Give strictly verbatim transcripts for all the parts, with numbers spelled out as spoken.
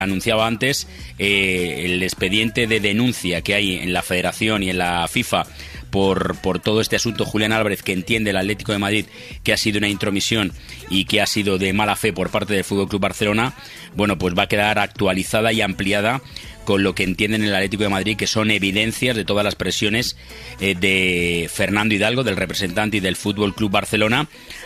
anunciaba antes, eh, el expediente de denuncia que hay en la Federación y en la FIFA por, por todo este asunto. Julián Álvarez, que entiende el Atlético de Madrid que ha sido una intromisión y que ha sido de mala fe por parte del F C Barcelona, bueno, pues va a quedar actualizada y ampliada con lo que entienden el Atlético de Madrid, que son evidencias de todas las presiones eh, de Fernando Hidalgo, del representante y del F C Barcelona,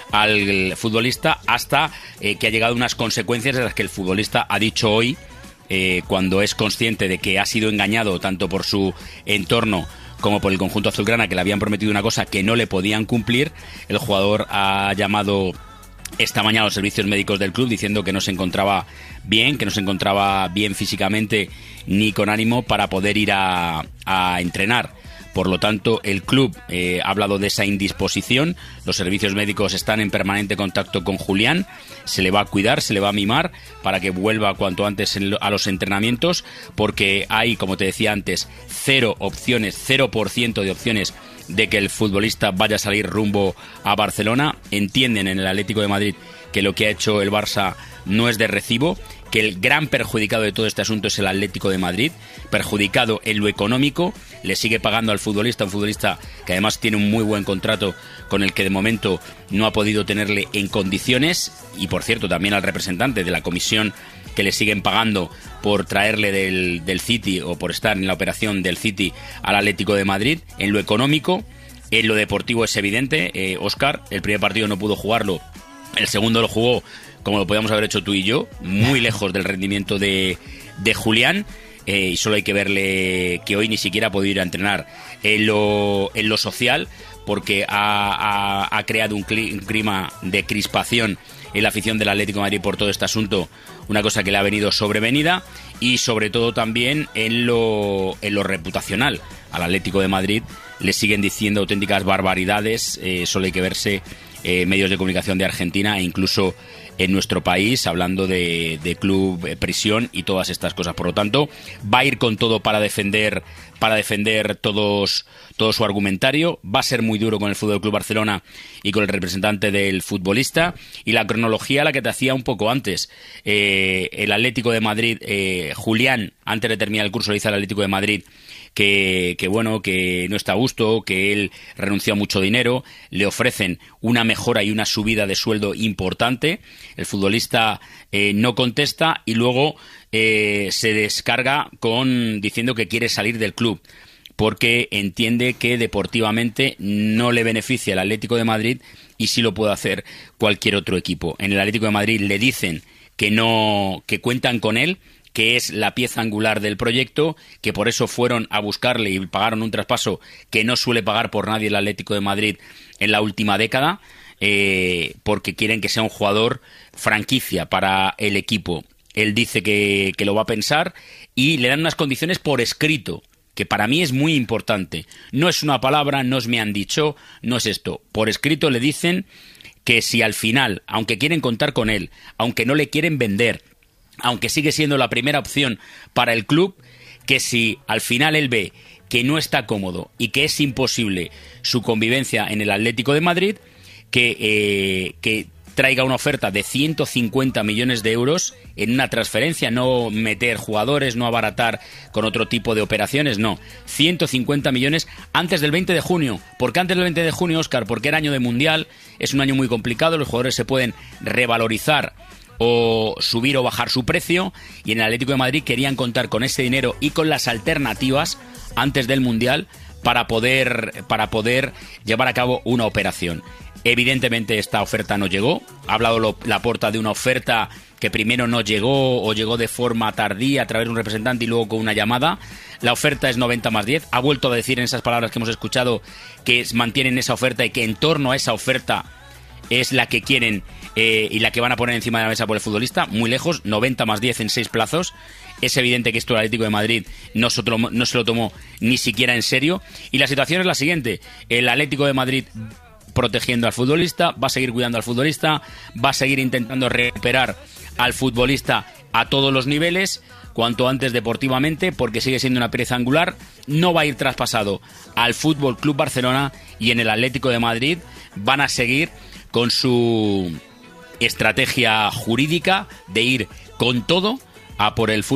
al futbolista, hasta eh, que ha llegado unas consecuencias de las que el futbolista ha dicho hoy, eh, cuando es consciente de que ha sido engañado tanto por su entorno como por el conjunto azulgrana, que le habían prometido una cosa que no le podían cumplir. El jugador ha llamado esta mañana a los servicios médicos del club diciendo que no se encontraba bien, que no se encontraba bien físicamente ni con ánimo para poder ir a, a entrenar. Por lo tanto, el club eh, ha hablado de esa indisposición. Los servicios médicos están en permanente contacto con Julián. Se le va a cuidar, se le va a mimar para que vuelva cuanto antes a los entrenamientos, porque hay, como te decía antes, cero opciones, cero por ciento de opciones de que el futbolista vaya a salir rumbo a Barcelona. Entienden en el Atlético de Madrid que lo que ha hecho el Barça no es de recibo, que el gran perjudicado de todo este asunto es el Atlético de Madrid, perjudicado en lo económico. Le sigue pagando al futbolista, un futbolista que además tiene un muy buen contrato con el que de momento no ha podido tenerle en condiciones, y por cierto también al representante de la comisión que le siguen pagando por traerle del, del City o por estar en la operación del City al Atlético de Madrid. En lo económico, en lo deportivo es evidente, eh, Óscar, el primer partido no pudo jugarlo, el segundo lo jugó como lo podíamos haber hecho tú y yo, muy lejos del rendimiento de, de Julián. Eh, y solo hay que verle que hoy ni siquiera ha podido ir a entrenar. En lo, en lo social, porque ha, ha, ha creado un, cli, un clima de crispación en la afición del Atlético de Madrid por todo este asunto, una cosa que le ha venido sobrevenida, y sobre todo también en lo, en lo reputacional. Al Atlético de Madrid le siguen diciendo auténticas barbaridades, eh, solo hay que verse eh, medios de comunicación de Argentina e incluso en nuestro país, hablando de, de club, eh, prisión y todas estas cosas. Por lo tanto, va a ir con todo para defender para defender todos, todo su argumentario. Va a ser muy duro con el F C Barcelona y con el representante del futbolista. Y la cronología, la que te hacía un poco antes. Eh, el Atlético de Madrid, eh, Julián, antes de terminar el curso, le dice al Atlético de Madrid que, que bueno, que no está a gusto, que él renunció a mucho dinero, le ofrecen una mejora y una subida de sueldo importante. El futbolista eh, no contesta y luego eh, se descarga con diciendo que quiere salir del club porque entiende que deportivamente no le beneficia el Atlético de Madrid y sí lo puede hacer cualquier otro equipo. En el Atlético de Madrid le dicen que no, que cuentan con él, que es la pieza angular del proyecto, que por eso fueron a buscarle y pagaron un traspaso que no suele pagar por nadie el Atlético de Madrid en la última década, eh, porque quieren que sea un jugador franquicia para el equipo. Él dice que, que lo va a pensar y le dan unas condiciones por escrito, que para mí es muy importante. No es una palabra, no es me han dicho, no es esto. Por escrito le dicen que si al final, aunque quieren contar con él, aunque no le quieren vender, aunque sigue siendo la primera opción para el club, que si al final él ve que no está cómodo y que es imposible su convivencia en el Atlético de Madrid, que, eh, que traiga una oferta de ciento cincuenta millones de euros en una transferencia, no meter jugadores, no abaratar con otro tipo de operaciones, no, ciento cincuenta millones antes del veinte de junio. ¿Por qué antes del veinte de junio, Óscar? Porque era año de Mundial, es un año muy complicado, los jugadores se pueden revalorizar o subir o bajar su precio, y en el Atlético de Madrid querían contar con ese dinero y con las alternativas antes del Mundial para poder, para poder llevar a cabo una operación. Evidentemente esta oferta no llegó. Ha hablado lo, Laporta de una oferta que primero no llegó o llegó de forma tardía a través de un representante y luego con una llamada. La oferta es noventa más diez. Ha vuelto a decir en esas palabras que hemos escuchado que mantienen esa oferta y que en torno a esa oferta es la que quieren eh, y la que van a poner encima de la mesa por el futbolista. Muy lejos, noventa más diez en seis plazos. Es evidente que esto el Atlético de Madrid no se, tomó, no se lo tomó ni siquiera en serio. Y la situación es la siguiente. El Atlético de Madrid protegiendo al futbolista, va a seguir cuidando al futbolista, va a seguir intentando recuperar al futbolista a todos los niveles, cuanto antes deportivamente, porque sigue siendo una pieza angular. No va a ir traspasado al F C Barcelona, y en el Atlético de Madrid van a seguir con su estrategia jurídica de ir con todo a por el fútbol